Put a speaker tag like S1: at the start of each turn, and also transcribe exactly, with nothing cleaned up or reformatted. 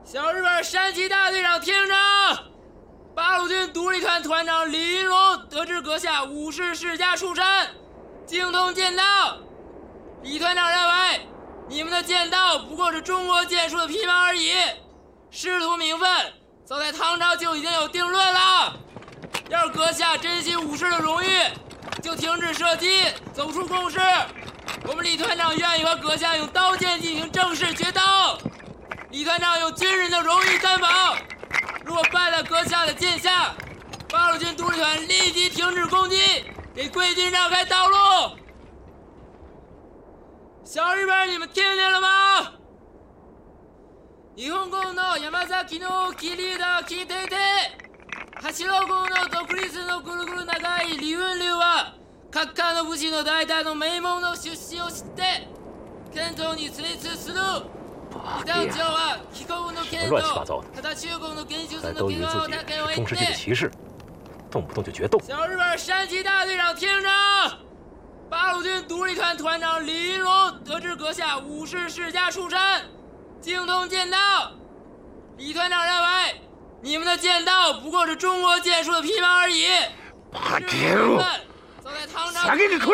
S1: 小日本山崎大队长听着，八路军独立团团长李云龙得知阁下武士世家出身，精通剑道。李团长认为，你们的剑道不过是中国剑术的皮毛而已，师徒名分早在唐朝就已经有定论了。要是阁下珍惜武士的荣誉，就停止射击，走出共识。我们李团长愿意和阁下用刀剑进行正式决斗。李团长有军人的荣誉担保，如果败了阁下的剑下，八路军独立团立即停止攻击，给贵军让开道路。小日本，你们听见了吗？日本軍の山崎の切り枝を聞いていて、八郎軍の独立のぐるぐる長い李雲龍は各界の武士の代々の名門の出身を知って剣道に精通する。李道長は非国の剣道、ただ中国の芸術の技能をだけを得て。
S2: 骑士，动不动就决斗。
S1: 小日本山崎大队长听着，八路军独立团团长李云龙得知阁下武士世家出身，精通剑道。李团长认为，你们的剑道不过是中国剑术的皮毛而已。
S2: 八铁路，
S1: 早在唐朝。
S2: 下给你扣